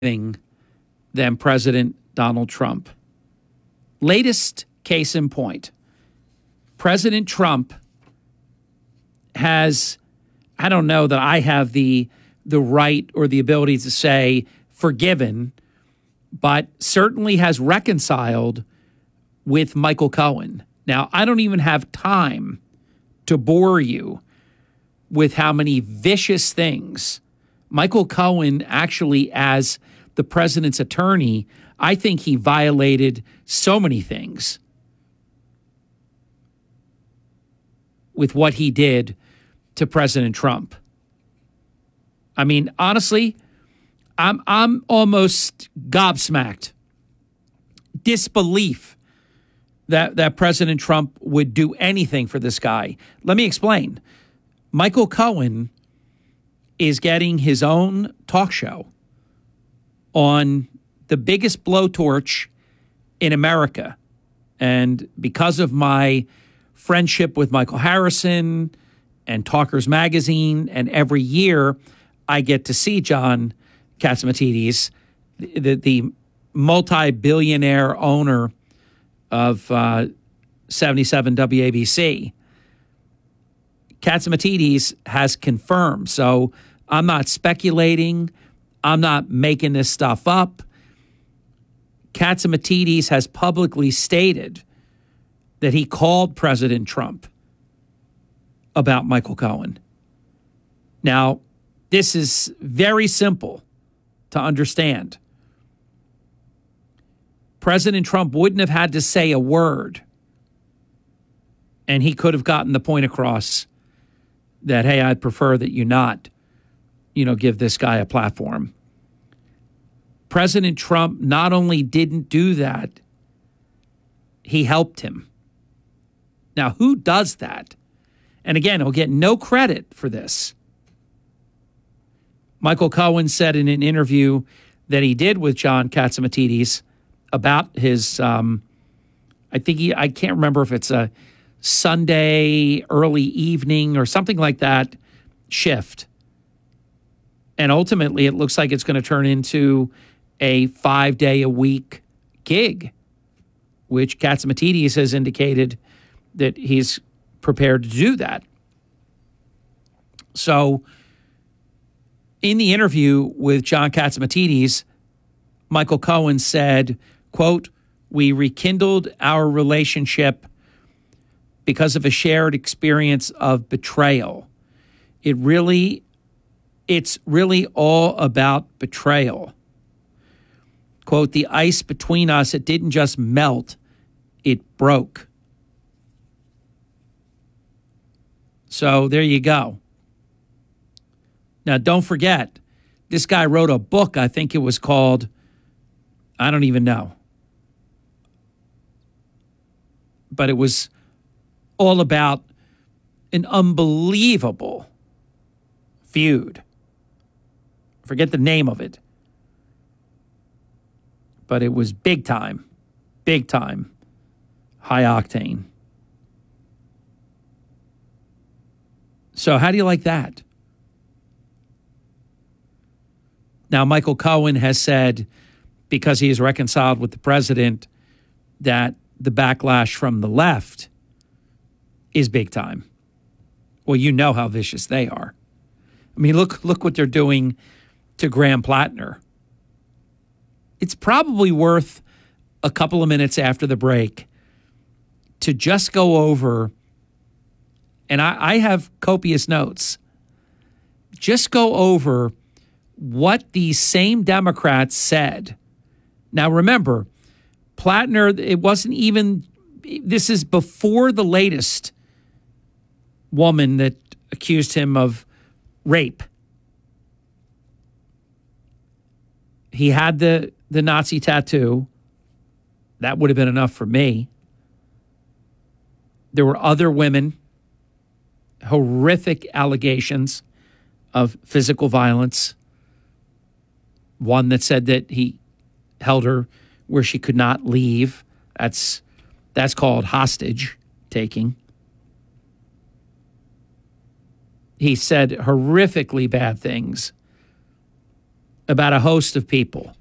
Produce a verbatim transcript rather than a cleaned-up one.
than President Donald Trump. Latest case in point, President Trump has, I don't know that I have the the right or the ability to say forgiven, but certainly has reconciled with Michael Cohen. Now, I don't even have time to bore you with how many vicious things Michael Cohen actually, as the president's attorney, I think he violated so many things with what he did to President Trump. I mean, honestly, I'm I'm almost gobsmacked. Disbelief that, that President Trump would do anything for this guy. Let me explain. Michael Cohen is getting his own talk show on the biggest blowtorch in America. And because of my friendship with Michael Harrison and Talkers Magazine, and every year I get to see John Catsimatidis, the, the multi-billionaire owner of uh, seventy-seven W A B C. Catsimatidis has confirmed. So I'm not speculating. I'm not making this stuff up. Catsimatidis has publicly stated that he called President Trump about Michael Cohen. Now, this is very simple to understand. President Trump wouldn't have had to say a word, and he could have gotten the point across that, hey, I'd prefer that you not, you know, give this guy a platform. President Trump not only didn't do that, he helped him. Now, who does that? And again, he'll get no credit for this. Michael Cohen said in an interview that he did with John Catsimatidis about his, um, I think he, I can't remember if it's a Sunday early evening or something like that shift. And ultimately, it looks like it's going to turn into a five-day-a-week gig, which Catsimatidis has indicated that he's prepared to do that. So in the interview with John Catsimatidis, Michael Cohen said, quote, "We rekindled our relationship because of a shared experience of betrayal. It really, it's really all about betrayal. Quote, the ice between us, it didn't just melt, it broke." So there you go. Now, don't forget, this guy wrote a book. I think it was called, I don't even know. But it was all about an unbelievable feud. Forget the name of it. But it was big time, big time, high octane. So how do you like that? Now, Michael Cohen has said, because he is reconciled with the president, that the backlash from the left is big time. Well, you know how vicious they are. I mean, look, look what they're doing to Graham Plattner. It's probably worth a couple of minutes after the break to just go over, and I, I have copious notes, just go over what these same Democrats said. Now, remember, Plattner, it wasn't even, this is before the latest woman that accused him of rape. He had the, the Nazi tattoo. That would have been enough for me. There were other women, horrific allegations of physical violence. One that said that he held her where she could not leave. That's that's called hostage taking. He said horrifically bad things about a host of people.